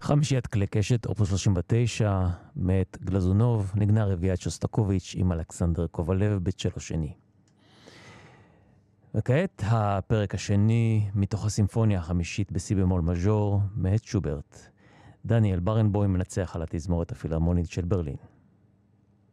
חמישיית כלי קשת, אופוס 39, מאת גלזונוב, נגנה רביעיית שוסטקוביץ' עם אלכסנדר קובלב בצ'לו שני. וכעת הפרק השני מתוך הסימפוניה החמישית בסי במול מז'ור, מאת שוברט. דניאל ברנבוים מנצח על התזמורת הפילהרמונית של ברלין.